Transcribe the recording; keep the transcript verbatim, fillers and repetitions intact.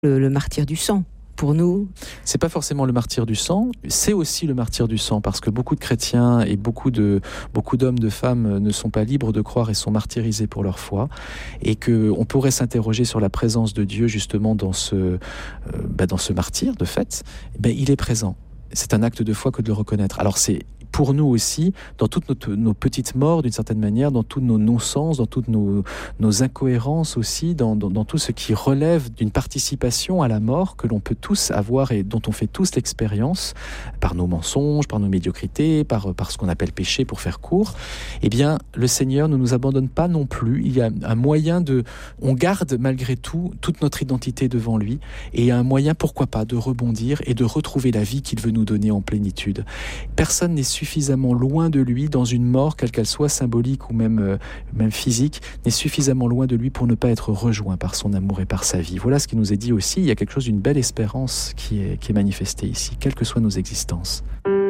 le, le martyre du sang. Pour nous, c'est pas forcément le martyre du sang, c'est aussi le martyre du sang, parce que beaucoup de chrétiens et beaucoup de beaucoup d'hommes, de femmes ne sont pas libres de croire et sont martyrisés pour leur foi, et que on pourrait s'interroger sur la présence de Dieu justement dans ce euh, bah, dans ce martyr de fait. Ben il est présent. C'est un acte de foi que de le reconnaître. Alors c'est pour nous aussi, dans toutes nos, nos petites morts d'une certaine manière, dans tous nos non-sens, dans toutes nos, nos incohérences aussi, dans, dans, dans tout ce qui relève d'une participation à la mort que l'on peut tous avoir et dont on fait tous l'expérience, par nos mensonges, par nos médiocrités, par, par ce qu'on appelle péché pour faire court, eh bien le Seigneur ne nous abandonne pas non plus. Il y a un moyen de... On garde malgré tout toute notre identité devant lui, et il y a un moyen, pourquoi pas, de rebondir et de retrouver la vie qu'il veut nous donner en plénitude. Personne n'est suffisamment loin de lui dans une mort, quelle qu'elle soit, symbolique ou même, euh, même physique, n'est suffisamment loin de lui pour ne pas être rejoint par son amour et par sa vie. Voilà ce qui nous est dit aussi. Il y a quelque chose d'une belle espérance qui est, qui est manifestée ici, quelles que soient nos existences.